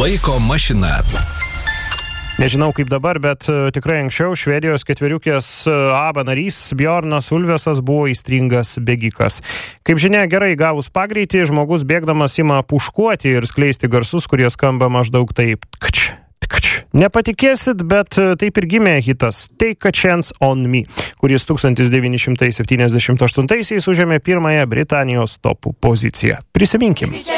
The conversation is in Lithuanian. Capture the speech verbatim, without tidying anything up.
Laiko mašina. Nežinau kaip dabar, bet tikrai anksčiau Švedijos ketveriukės ABBA narys Bjornas Ulvesas buvo įstringas bėgikas. Kaip žinia, gerai gavus pagreitį, žmogus bėgdamas ima puškuoti ir skleisti garsus, kurie skamba maždaug taip. Kč, kč. Nepatikėsit, bet taip ir gimė hitas Take a Chance on Me, kuris tūkstantis devyni šimtai septyniasdešimt aštuntaisiais užėmė pirmąją Britanijos topų poziciją. Prisiminkim.